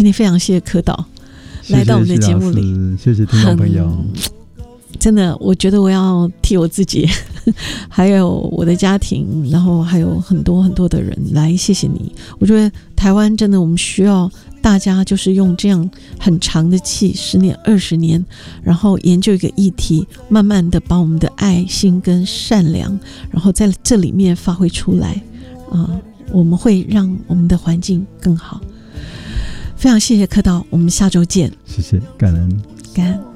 今天非常谢谢柯导来到我们的节目里， 谢谢听众朋友。 真的，我觉得我要替我自己还有我的家庭，然后还有很多很多的人来谢谢你。我觉得台湾真的我们需要大家就是用这样很长的气，10年20年，然后研究一个议题，慢慢的把我们的爱心跟善良然后在这里面发挥出来我们会让我们的环境更好。非常谢谢柯导，我们下周见。 谢谢，感恩。